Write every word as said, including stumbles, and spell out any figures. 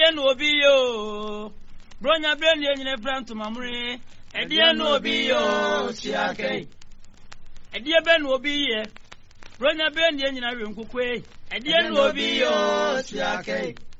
Edian will be yo. Bronya Brandy and your friend to Mamre. Edian will be yo. Siake. Edia Ben will be ye. Bronya Brandy and your room cook way. Edian will be yo. Siake.